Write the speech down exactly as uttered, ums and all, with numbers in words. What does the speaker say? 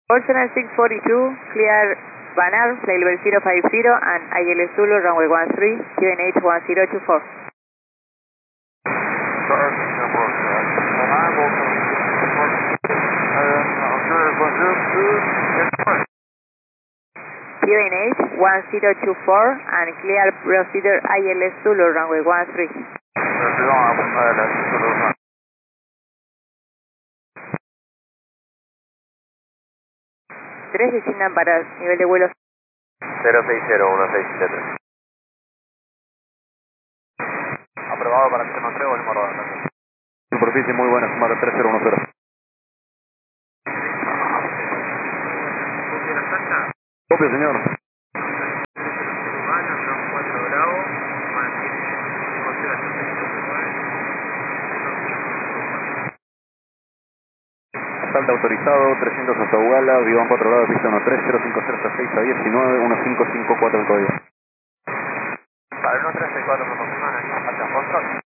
four seven six four two, clear Banar, flight level zero five zero, and I L S Zulu, runway one three, Q N H one zero two four. Q N H one zero two four, and clear procedure I L S Zulu, runway one three. tres designan para nivel de vuelo cero seis cero uno seis siete tres. Aprobado para sistema tres, volvemos a rodar. Superficie muy buena, Smart tres cero uno cero. Copio, señor. Salta autorizado, trescientos hasta Ugala, Viván cuatro grados, pista uno tres, cero cinco cero hasta seis a diecinueve, uno cinco cinco cuatro el código. Para el uno tres seis cuatro me confirman, aquí falta control.